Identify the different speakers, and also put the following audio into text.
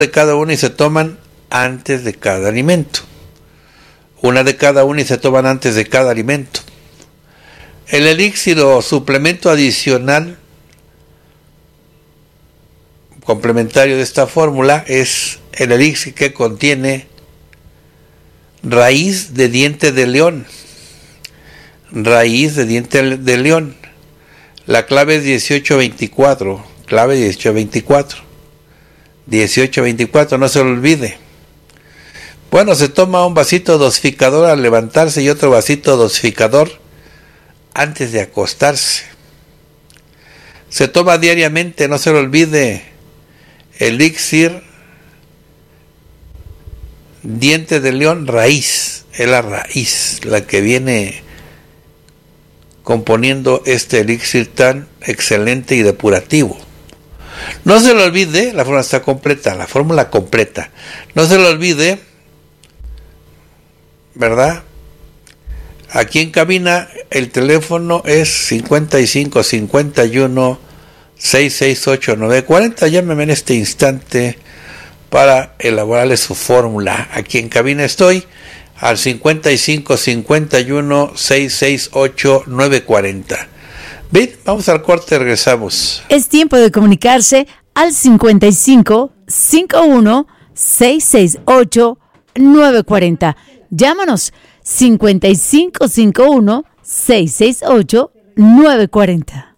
Speaker 1: de cada una y se toman antes de cada alimento. Una de cada una y se toman antes de cada alimento. El elixir o suplemento adicional complementario de esta fórmula es el elixir que contiene raíz de diente de león. Raíz de diente de león. La clave es 1824. Clave 1824. 1824, no se lo olvide. Bueno, se toma un vasito dosificador al levantarse y otro vasito dosificador antes de acostarse. Se toma diariamente, no se lo olvide, elixir diente de león raíz. Es la raíz la que viene componiendo este elixir tan excelente y depurativo. No se lo olvide, la fórmula está completa, la fórmula completa. No se lo olvide, ¿verdad? Aquí en cabina el teléfono es 55 51 668 940. Llámeme en este instante para elaborarle su fórmula. Aquí en cabina estoy al 55 51 668 940. Bien, vamos al corte, regresamos.
Speaker 2: Es tiempo de comunicarse al 55 51 668 940. Llámanos 55 51 668 940.